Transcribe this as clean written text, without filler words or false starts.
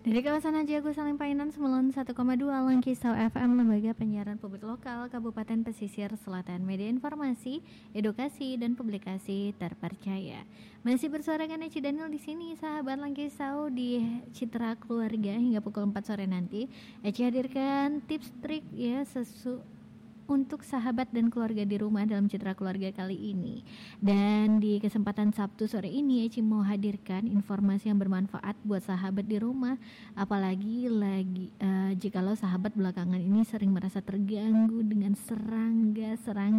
Dari kawasan Haji Agus Salim Painan 91,2 Langkisau FM, Lembaga Penyiaran Publik Lokal Kabupaten Pesisir Selatan, media informasi, edukasi dan publikasi terpercaya. Masih bersuarakan Eci Daniel di sini, sahabat Langkisau, di Citra Keluarga hingga pukul 4 sore nanti. Eci hadirkan tips trik ya untuk sahabat dan keluarga di rumah dalam Citra Keluarga kali ini. Dan di kesempatan Sabtu sore ini Eci mau hadirkan informasi yang bermanfaat buat sahabat di rumah. Apalagi jikalau sahabat belakangan ini sering merasa terganggu dengan serangga